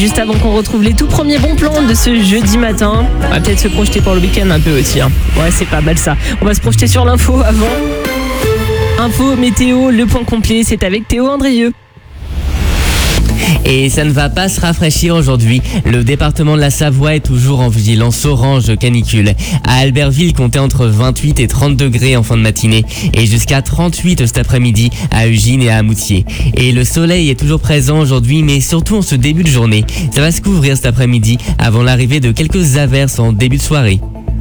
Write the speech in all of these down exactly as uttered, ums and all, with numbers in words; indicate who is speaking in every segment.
Speaker 1: Juste avant qu'on retrouve les tout premiers bons plans de ce jeudi matin, on va peut-être se projeter pour le week-end un peu aussi. Hein. Ouais, c'est pas mal ça. On va se projeter sur l'info avant. Info, météo, le point complet, c'est avec Théo Andrieux.
Speaker 2: Et ça ne va pas se rafraîchir aujourd'hui. Le département de la Savoie est toujours en vigilance orange canicule. À Albertville, comptez entre vingt-huit et trente degrés en fin de matinée et jusqu'à trente-huit cet après-midi à Ugine et à Moutier. Et le soleil est toujours présent aujourd'hui, mais surtout en ce début de journée. Ça va se couvrir cet après-midi avant l'arrivée de quelques averses en début de soirée.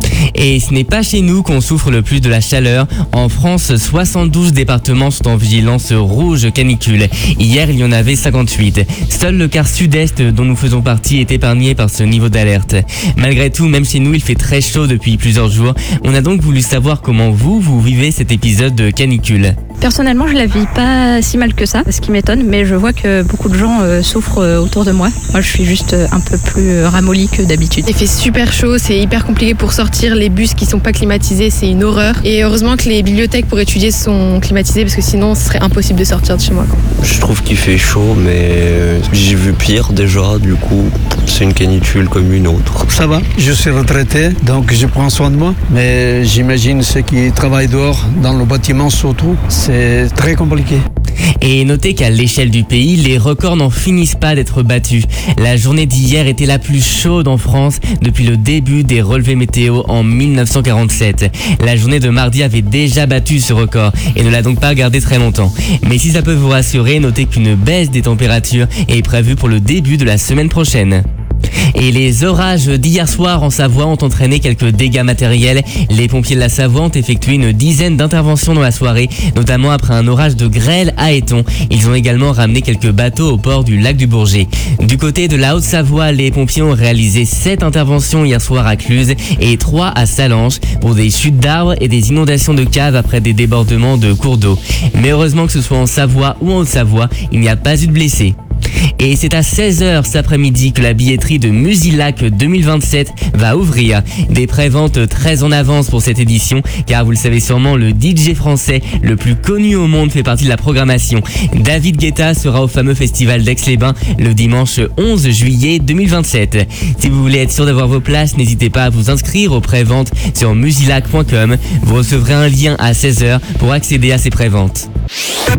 Speaker 2: Et ce n'est pas chez nous qu'on souffre le plus de la chaleur. En France, soixante-douze départements sont en vigilance rouge canicule. Hier, il y en avait cinquante-huit. Seul le quart sud-est, dont nous faisons partie, est épargné par ce niveau d'alerte. Malgré tout, même chez nous, il fait très chaud depuis plusieurs jours. On a donc voulu savoir comment vous, vous vivez cet épisode de canicule.
Speaker 3: Personnellement, je la vis pas si mal que ça, ce qui m'étonne, mais je vois que beaucoup de gens euh, souffrent euh, autour de moi. Moi, je suis juste euh, un peu plus euh, ramollie que d'habitude.
Speaker 4: Il fait super chaud, c'est hyper compliqué pour sortir. Les bus qui sont pas climatisés, c'est une horreur. Et heureusement que les bibliothèques pour étudier sont climatisées, parce que sinon, ce serait impossible de sortir de chez moi.
Speaker 5: Je trouve qu'il fait chaud, mais j'ai vu pire déjà. Du coup, c'est une canicule comme une autre.
Speaker 6: Ça va, je suis retraité, donc je prends soin de moi. Mais j'imagine ceux qui travaillent dehors, dans le bâtiment surtout, c'est très compliqué.
Speaker 2: Et notez qu'à l'échelle du pays, les records n'en finissent pas d'être battus. La journée d'hier était la plus chaude en France depuis le début des relevés météo en mille neuf cent quarante-sept. La journée de mardi avait déjà battu ce record et ne l'a donc pas gardé très longtemps. Mais si ça peut vous rassurer, notez qu'une baisse des températures est prévue pour le début de la semaine prochaine. Et les orages d'hier soir en Savoie ont entraîné quelques dégâts matériels. Les pompiers de la Savoie ont effectué une dizaine d'interventions dans la soirée, notamment après un orage de grêle à Éton. Ils ont également ramené quelques bateaux au port du lac du Bourget. Du côté de la Haute-Savoie, les pompiers ont réalisé sept interventions hier soir à Cluse et trois à Salanches pour des chutes d'arbres et des inondations de caves après des débordements de cours d'eau. Mais heureusement que ce soit en Savoie ou en Haute-Savoie, il n'y a pas eu de blessés. Et c'est à seize heures cet après-midi que la billetterie de Musilac deux mille vingt-sept va ouvrir. Des préventes très en avance pour cette édition, car vous le savez sûrement, le D J français le plus connu au monde fait partie de la programmation. David Guetta sera au fameux festival d'Aix-les-Bains le dimanche onze juillet deux mille vingt-sept. Si vous voulez être sûr d'avoir vos places, n'hésitez pas à vous inscrire aux préventes sur musilac point com. Vous recevrez un lien à seize heures pour accéder à ces préventes.